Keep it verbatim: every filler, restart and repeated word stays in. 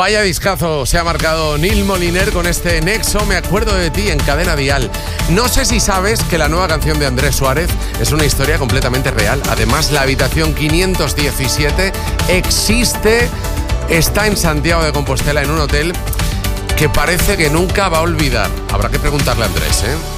Vaya discazo se ha marcado Neil Moliner con este Nexo, Me acuerdo de ti, en Cadena Dial. No sé si sabes que la nueva canción de Andrés Suárez es una historia completamente real. Además, la habitación quinientos diecisiete existe, está en Santiago de Compostela, en un hotel que parece que nunca va a olvidar. Habrá que preguntarle a Andrés, ¿eh?